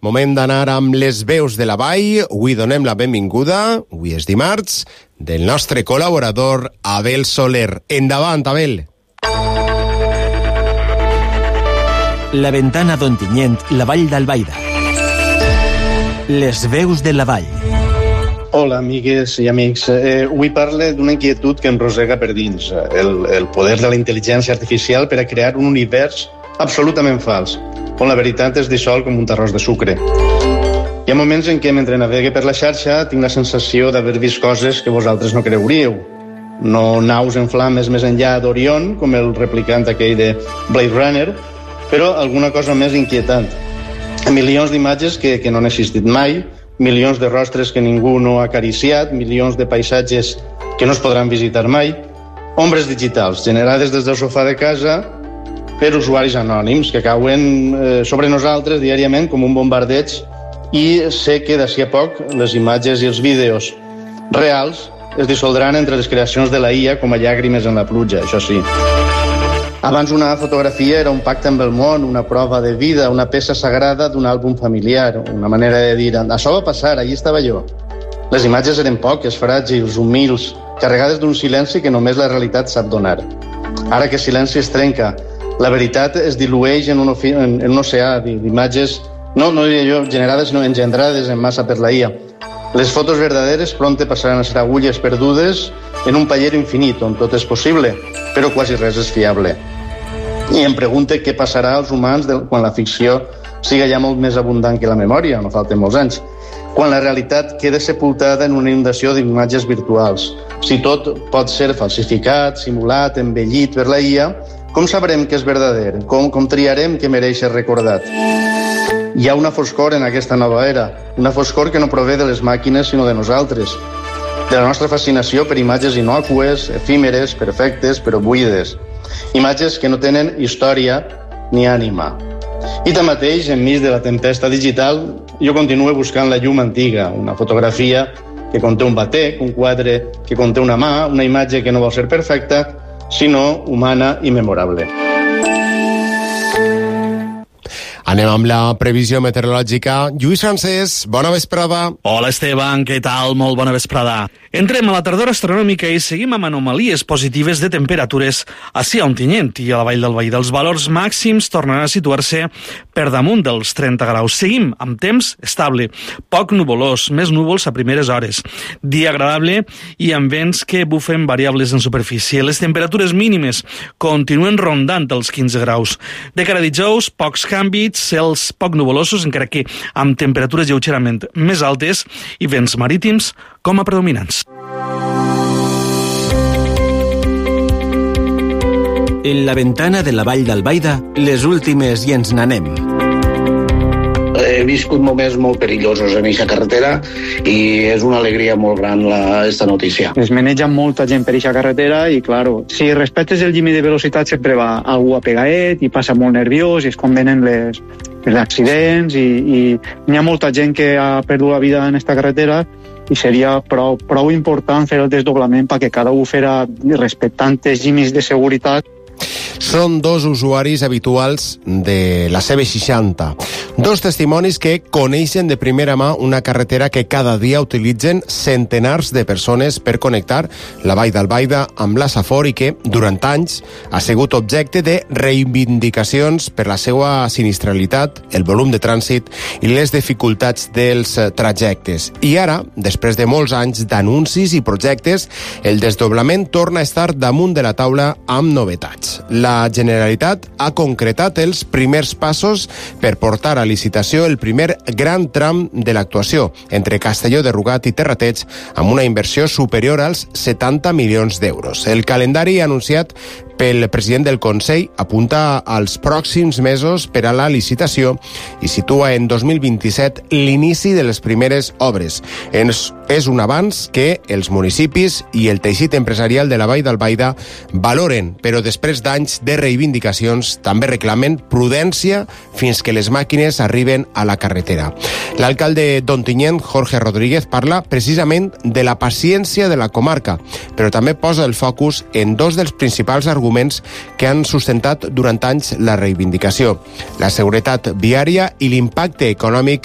moment d'anar amb les veus de la vall. Avui donem la benvinguda, avui és dimarts, del nostre col·laborador Abel Soler. Endavant, Abel. La ventana d'Ontinyent, la vall d'Albaida. Les veus de la vall. Hola, amigues i amics. Avui parlo d'una inquietud que em rosega per dins, el poder de la intel·ligència artificial per a crear un univers absolutament fals, on la veritat es dissol com un terròs de sucre. Hi ha moments en què, mentre navegue per la xarxa, tinc la sensació d'haver vist coses que vosaltres no creuríeu. No naus en flames més enllà d'Orion, com el replicant aquell de Blade Runner, però alguna cosa més inquietant. Milions d'imatges que no han existit mai, milions de rostres que ningú no ha acariciat, milions de paisatges que no es podran visitar mai, ombres digitals generades des del sofà de casa per usuaris anònims que cauen sobre nosaltres diàriament com un bombardeig, i sé que d'ací a poc les imatges i els vídeos reals es dissoldran entre les creacions de la IA com a llàgrimes en la pluja, això sí. Abans una fotografia era un pacte amb el món, una prova de vida, una peça sagrada d'un àlbum familiar, una manera de dir, això va passar, allí estava jo. Les imatges eren poques, fràgils, humils, carregades d'un silenci que només la realitat sap donar. Ara que silenci es trenca, la veritat es dilueix en un oceà d'imatges, no diria jo generades, sinó engendrades en massa per la IA. Les fotos verdaderes pronte passaran a ser agulles perdudes en un paller infinit, on tot és possible, però quasi res és fiable. I em pregunte què passarà als humans quan la ficció siga ja molt més abundant que la memòria, no falten molts anys, quan la realitat queda sepultada en una inundació d'imatges virtuals. Si tot pot ser falsificat, simulat, embellit per la IA, com sabrem que és verdader? Com triarem que mereix ser recordat? Hi ha una foscor en aquesta nova era, una foscor que no prové de les màquines sinó de nosaltres, de la nostra fascinació per imatges innòcues, efímeres, perfectes, però buides. Imatges que no tenen història ni ànima. I tanmateix, enmig de la tempesta digital, jo continuo buscant la llum antiga, una fotografia que conté un batec, un quadre que conté una mà, una imatge que no vol ser perfecta, sinó humana i memorable. Anem amb la previsió meteorològica. Lluís Francés, bona vesprada. Hola, Esteban, què tal? Molt bona vesprada. Entrem a la tardora astronòmica i seguim amb anomalies positives de temperatures ací a Ontinyent i a la vall d'Albaida. Els valors màxims tornaran a situar-se per damunt dels 30 graus. Seguim amb temps estable, poc nuvolós, més núvols a primeres hores. Dia agradable i amb vents que bufen variables en superfície. Les temperatures mínimes continuen rondant els 15 graus. De cara a dijous, pocs canvis, cels poc nuvolosos, encara que amb temperatures lleugerament més altes i vents marítims com a predominants. En la ventana de la vall d'Albaida, les últimes i ens n'anem. He viscut moments molt perillosos en aquesta carretera i és una alegria molt gran esta notícia. Es maneja molta gent per aquesta carretera i, claro, si respectes el límit de velocitat sempre va algú a pegaet i passa molt nerviós i es convenen els accidents i n'hi ha molta gent que ha perdut la vida en aquesta carretera i seria prou important fer el desdoblament perquè cada un farà respectant els límits de seguretat. Són dos usuaris habituals de la CB60. Dos testimonis que coneixen de primera mà una carretera que cada dia utilitzen centenars de persones per connectar la vall d'Albaida amb la Safor i que, durant anys, ha sigut objecte de reivindicacions per la seva sinistralitat, el volum de trànsit i les dificultats dels trajectes. I ara, després de molts anys d'anuncis i projectes, el desdoblament torna a estar damunt de la taula amb novetats. La Generalitat ha concretat els primers passos per portar a licitació el primer gran tram de l'actuació entre Castelló de Rugat i Terrateig amb una inversió superior als 70 milions d'euros. El calendari anunciat pel president del Consell apunta als pròxims mesos per a la licitació i situa en 2027 l'inici de les primeres obres. És un avanç que els municipis i el teixit empresarial de la Vall d'Albaida valoren, però després d'anys de reivindicacions també reclamen prudència fins que les màquines arriben a la carretera. L'alcalde d'Ontinyent, Jorge Rodríguez, parla precisament de la paciència de la comarca, però també posa el focus en dos dels principals arguments que han sustentat durant anys la reivindicació: la seguretat viària i l'impacte econòmic